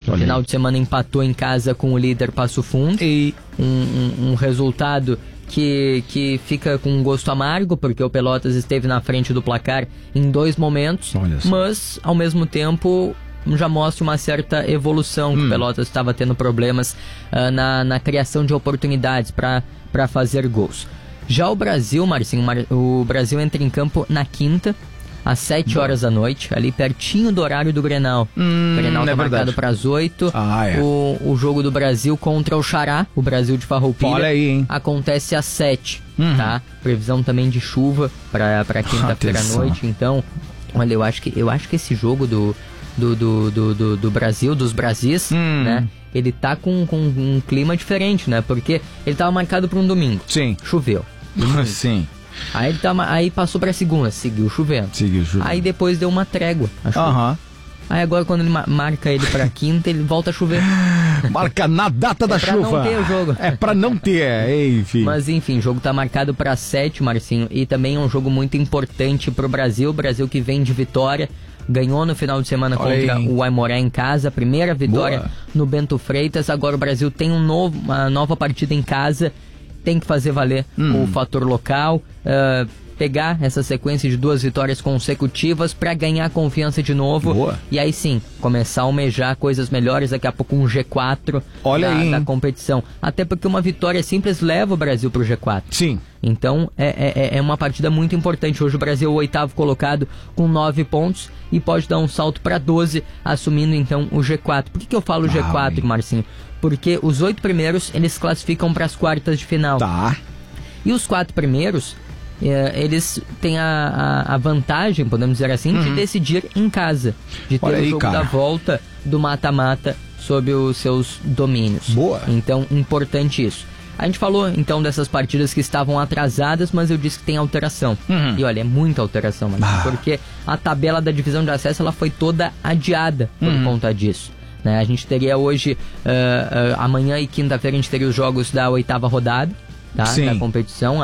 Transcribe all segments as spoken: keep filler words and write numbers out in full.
Olha Final aí. de semana empatou em casa com o líder Passo Fundo. E... Um, um, um resultado que, que fica com um gosto amargo, porque o Pelotas esteve na frente do placar em dois momentos, mas ao mesmo tempo já mostra uma certa evolução, que hum. o Pelotas estava tendo problemas uh, na, na criação de oportunidades para fazer gols. Já o Brasil, Marcinho, o Brasil entra em campo na quinta, às sete horas da noite, ali pertinho do horário do Grenal. Hum, o Grenal tá é marcado para as oito. Ah, é. o, o jogo do Brasil contra o Xará, o Brasil de Farroupilha, olha aí, hein? acontece às sete, uhum. tá? Previsão também de chuva para quinta-feira à noite. Então, olha, eu acho que, eu acho que esse jogo do, do, do, do, do, do Brasil, dos Brasis, hum. né? Ele tá com, com um clima diferente, né? Porque ele tava marcado para um domingo. Sim. Choveu. Domingo. Sim. Aí, ele tá, aí passou pra segunda, seguiu chovendo. Seguiu chovendo. Aí depois deu uma trégua. Aham. Aí agora quando ele ma- marca ele pra quinta, ele volta a chover. Marca na data da é pra chuva. não ter o jogo. É pra não ter, enfim. Mas enfim, o jogo tá marcado pra sete, Marcinho. E também é um jogo muito importante pro Brasil. O Brasil que vem de vitória. Ganhou no final de semana Olha contra aí. o Aimoré em casa. Primeira vitória Boa. no Bento Freitas. Agora o Brasil tem um novo, uma nova partida em casa. Tem que fazer valer hum. o fator local, uh, pegar essa sequência de duas vitórias consecutivas para ganhar confiança de novo. Boa. E aí sim, começar a almejar coisas melhores, daqui a pouco um G quatro Olha da, aí, da competição. Até porque uma vitória simples leva o Brasil pro G quatro. Sim. Então é, é, é uma partida muito importante. Hoje o Brasil é o oitavo colocado com nove pontos e pode dar um salto para doze, assumindo então o G quatro. Por que, que eu falo ah, G quatro, Marcinho? Porque os oito primeiros, eles classificam para as quartas de final. Tá. E os quatro primeiros, é, eles têm a, a, a vantagem, podemos dizer assim, uhum. de decidir em casa. De ter Olha o aí, jogo cara. da volta do mata-mata sob os seus domínios. Boa. Então, importante isso. A gente falou, então, dessas partidas que estavam atrasadas, mas eu disse que tem alteração. Uhum. E olha, é muita alteração, mano, ah. porque a tabela da divisão de acesso ela foi toda adiada por uhum. conta disso. Né? A gente teria hoje, uh, uh, amanhã e quinta-feira, a gente teria os jogos da oitava rodada, tá? Da competição, a,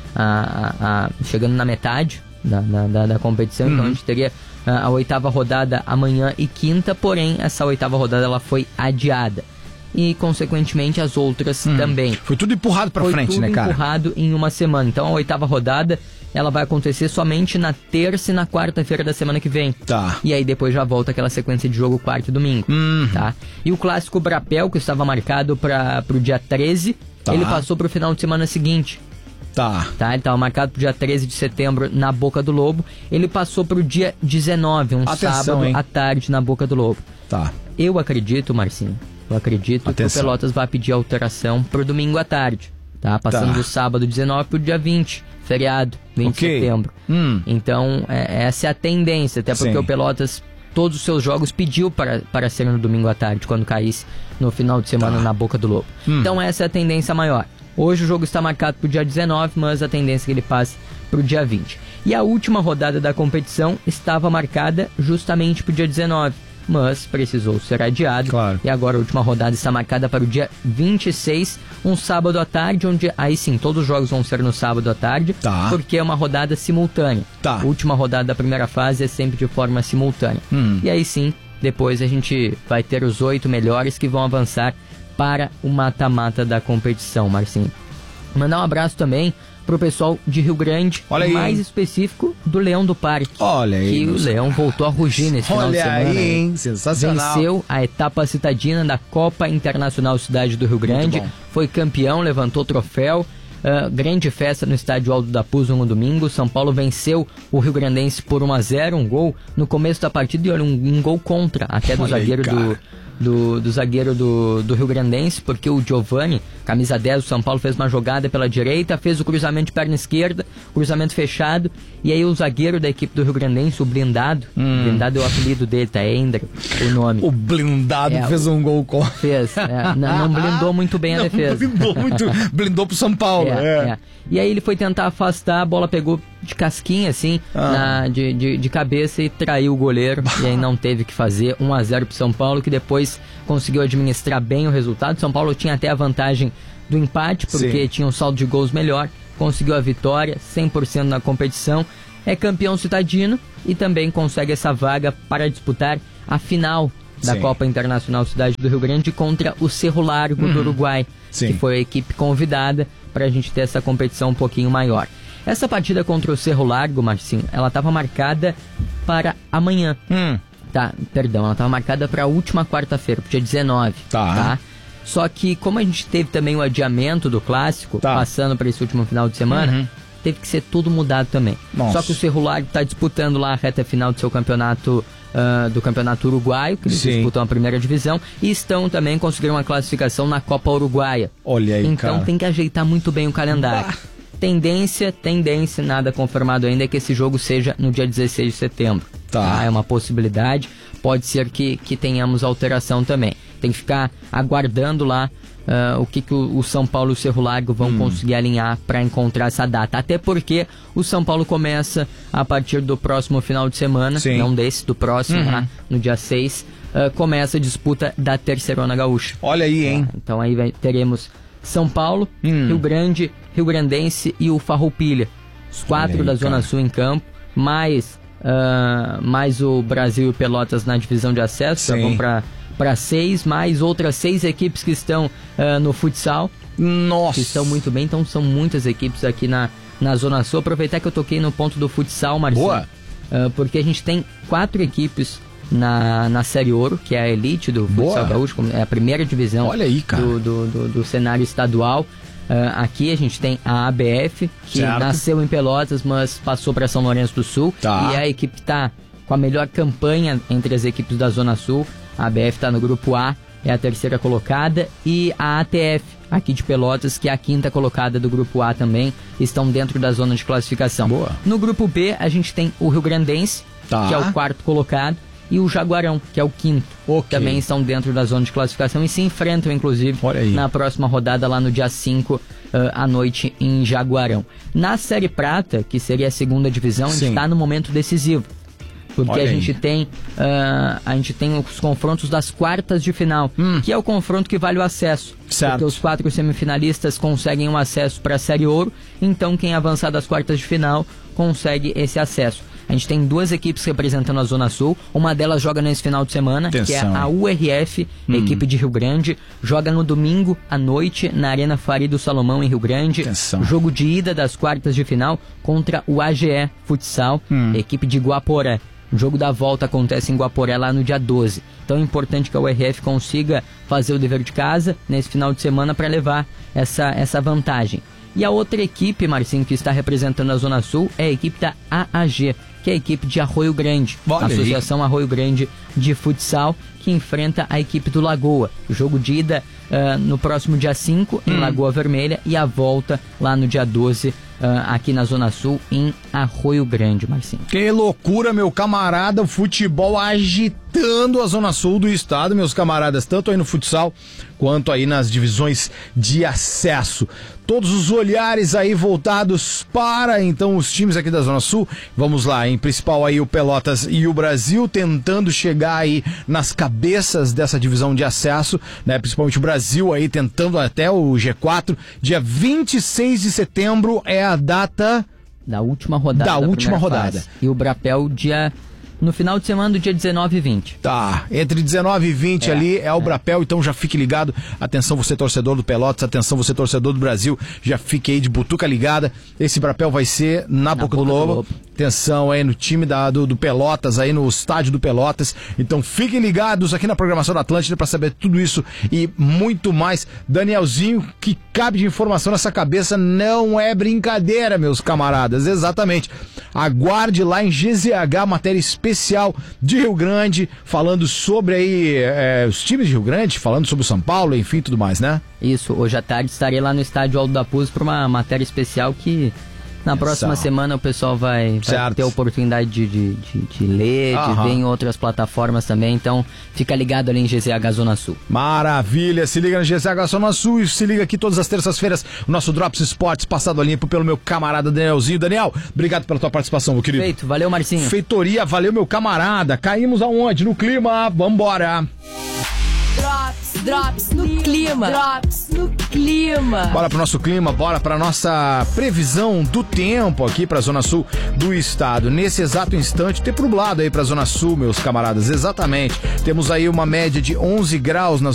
a, a, a, chegando na metade da, da, da competição. Uhum. Então a gente teria uh, a oitava rodada amanhã e quinta, porém essa oitava rodada ela foi adiada. E, consequentemente, as outras hum. também. Foi tudo empurrado pra Foi frente, né, cara? Foi tudo empurrado em uma semana. Então, a oitava rodada, ela vai acontecer somente na terça e na quarta-feira da semana que vem. Tá. E aí, depois já volta aquela sequência de jogo quarta e domingo. Uhum. Tá? E o clássico Brapel, que estava marcado para pro dia treze, tá. ele passou pro final de semana seguinte. Tá. Tá, ele estava marcado pro dia treze de setembro na Boca do Lobo. Ele passou pro dia dezenove, um Atenção, sábado hein? à tarde na Boca do Lobo. Tá. Eu acredito, Marcinho, eu acredito Atenção. que o Pelotas vai pedir alteração pro domingo à tarde, tá? Passando tá. do sábado dezenove pro dia vinte, feriado, vinte okay. de setembro. Hum. Então, é, essa é a tendência, até porque Sim. o Pelotas, todos os seus jogos pediu para, para serem no domingo à tarde, quando caísse no final de semana tá. na Boca do Lobo. Hum. Então, essa é a tendência maior. Hoje o jogo está marcado pro dia dezenove, mas a tendência é que ele passe pro dia vinte. E a última rodada da competição estava marcada justamente pro dia dezenove. Mas precisou ser adiado. Claro. E agora a última rodada está marcada para o dia vinte e seis, um sábado à tarde, onde aí sim, todos os jogos vão ser no sábado à tarde, tá. porque é uma rodada simultânea. Tá. A última rodada da primeira fase é sempre de forma simultânea. Hum. E aí sim, depois a gente vai ter os oito melhores que vão avançar para o mata-mata da competição, Marcinho. Mandar um abraço também pro pessoal de Rio Grande, Olha mais aí. específico do Leão do Parque. Olha aí. Que o Leão voltou a rugir nesse final de semana. Olha aí, hein? Sensacional. Venceu a etapa citadina da Copa Internacional Cidade do Rio Grande. Foi campeão, levantou troféu. Uh, grande festa no estádio Aldo da Puz no domingo. São Paulo venceu o Rio Grandense por um a zero, um gol no começo da partida e olha, um, um gol contra até do olha zagueiro aí, do... Do, do zagueiro do, do Rio Grandense, porque o Giovani, camisa dez do São Paulo, fez uma jogada pela direita, fez o cruzamento de perna esquerda, cruzamento fechado, e aí o zagueiro da equipe do Rio Grandense, o Blindado, hum. Blindado é o apelido dele, tá? Ender, o nome. O Blindado é, fez um gol com... Fez, é, não, não blindou muito bem a não defesa. Blindou muito, blindou pro São Paulo. É, é. É. E aí ele foi tentar afastar, a bola pegou de casquinha, assim, ah. na, de, de, de cabeça e traiu o goleiro. E aí não teve o que fazer. um a zero pro São Paulo, que depois conseguiu administrar bem o resultado. São Paulo tinha até a vantagem do empate, porque Sim. tinha um saldo de gols melhor. Conseguiu a vitória, cem por cento na competição. É campeão citadino e também consegue essa vaga para disputar a final da Sim. Copa Internacional Cidade do Rio Grande contra o Cerro Largo uhum. do Uruguai, Sim. que foi a equipe convidada para a gente ter essa competição um pouquinho maior. Essa partida contra o Cerro Largo, Marcinho, ela estava marcada para amanhã. Hum. Tá, perdão, ela estava marcada para a última quarta-feira, pro dia dezenove. Tá. tá? Só que como a gente teve também o adiamento do clássico, tá. passando para esse último final de semana, uhum. teve que ser tudo mudado também. Nossa. Só que o Cerro Largo está disputando lá a reta final do seu campeonato, uh, do campeonato uruguaio, que eles Sim. disputam a primeira divisão, e estão também conseguindo uma classificação na Copa Uruguaia. Olha aí, Então cara. tem que ajeitar muito bem o calendário. Bah. Tendência, tendência, nada confirmado ainda, é que esse jogo seja no dia dezesseis de setembro. Tá. Ah, é uma possibilidade, pode ser que, que tenhamos alteração também. Tem que ficar aguardando lá uh, o que, que o, o São Paulo e o Cerro Largo vão hum. conseguir alinhar para encontrar essa data. Até porque o São Paulo começa a partir do próximo final de semana, Sim. não desse, do próximo, uhum. lá, no dia seis, uh, começa a disputa da Terceirona Gaúcha. Olha aí, hein? Uh, então aí vai, teremos São Paulo, hum. Rio Grande, Rio Grandense e o Farroupilha. Os quatro aí, da Zona cara. Sul em campo, mais, uh, mais o Brasil e o Pelotas na divisão de acesso, já vão para para seis, mais outras seis equipes que estão uh, no futsal. Nossa! Que estão muito bem, então são muitas equipes aqui na, na Zona Sul. Aproveitar que eu toquei no ponto do futsal, Marcelo. Boa! Uh, porque a gente tem quatro equipes na, na Série Ouro, que é a elite do futsal Boa. Gaúcho, é a primeira divisão Olha aí, cara. Do, do, do, do cenário estadual. Uh, aqui a gente tem a A B F, que certo. nasceu em Pelotas, mas passou para São Lourenço do Sul. Tá. E é a equipe que está com a melhor campanha entre as equipes da Zona Sul. A A B F está no grupo A, é a terceira colocada, e a A T F, aqui de Pelotas, que é a quinta colocada do grupo A também, estão dentro da zona de classificação. Boa. No grupo B, a gente tem o Rio Grandense, tá. que é o quarto colocado, e o Jaguarão, que é o quinto. Okay. Também estão dentro da zona de classificação e se enfrentam, inclusive, na próxima rodada, lá no dia cinco, uh, à noite, em Jaguarão. Na Série Prata, que seria a segunda divisão, Sim. a gente está no momento decisivo. Porque Olha a gente, tem, uh, a gente tem os confrontos das quartas de final, hum. que é o confronto que vale o acesso. Certo. Porque os quatro semifinalistas conseguem um acesso para a Série Ouro, então quem avançar das quartas de final consegue esse acesso. A gente tem duas equipes representando a Zona Sul, uma delas joga nesse final de semana, Atenção. que é a U R F, hum. equipe de Rio Grande, joga no domingo à noite na Arena Farido Salomão em Rio Grande. Atenção. Jogo de ida das quartas de final contra o A G E Futsal, hum. equipe de Guaporé. O jogo da volta acontece em Guaporé lá no dia doze. Então é importante que a U R F consiga fazer o dever de casa nesse final de semana para levar essa, essa vantagem. E a outra equipe, Marcinho, que está representando a Zona Sul é a equipe da A A G, que é a equipe de Arroio Grande, a Associação Arroio Grande de Futsal, que enfrenta a equipe do Lagoa. O jogo de ida uh, no próximo dia cinco, em hum. Lagoa Vermelha, e a volta lá no dia doze, Uh, aqui na Zona Sul, em Arroio Grande, Marcinho. Que loucura, meu camarada, o futebol agitando a Zona Sul do estado, meus camaradas, tanto aí no futsal, quanto aí nas divisões de acesso. Todos os olhares aí voltados para, então, os times aqui da Zona Sul. Vamos lá, em principal aí o Pelotas e o Brasil, tentando chegar aí nas cabeças dessa divisão de acesso, né? Principalmente o Brasil aí, tentando até o G quatro. Dia vinte e seis de setembro é a data da última rodada. Da, da última rodada. Fase. E o Brapel dia no final de semana do dia dezenove e vinte. Tá, entre dezenove e vinte é, ali é o é. Brapel, então já fique ligado. Atenção você torcedor do Pelotas, atenção você torcedor do Brasil, já fique aí de butuca ligada. Esse Brapel vai ser na, na Boca, Boca do, Lobo. do Lobo. Atenção aí no time da, do, do Pelotas, aí no estádio do Pelotas. Então fiquem ligados aqui na programação da Atlântida para saber tudo isso e muito mais. Danielzinho, que cabe de informação nessa cabeça, não é brincadeira, meus camaradas. Exatamente. Aguarde lá em G Z H, matéria especial de Rio Grande, falando sobre aí é, os times de Rio Grande, falando sobre o São Paulo, enfim, tudo mais, né? Isso, hoje à tarde estarei lá no estádio Aldo da Puz para uma matéria especial que na próxima Exato. semana o pessoal vai, vai ter a oportunidade de, de, de, de ler, Aham. de ver em outras plataformas também, então fica ligado ali em G Z H Zona Sul. Maravilha, se liga no G Z H Zona Sul e se liga aqui todas as terças-feiras, o nosso Drops Esportes passado a limpo pelo meu camarada Danielzinho. Daniel, obrigado pela tua participação, meu querido. Feito, valeu Marcinho. Feitoria, valeu meu camarada, caímos aonde? No clima, vambora. Drops. Drops no clima. Drops no clima. Bora pro nosso clima, bora pra nossa previsão do tempo aqui pra Zona Sul do estado. Nesse exato instante, tem nublado aí pra Zona Sul, meus camaradas, exatamente. Temos aí uma média de onze graus na